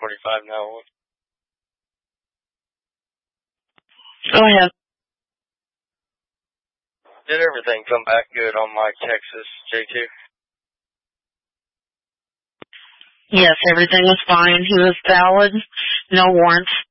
45 now. Go ahead. Did everything come back good on my Texas J2? Yes, everything was fine. He was valid. No warrants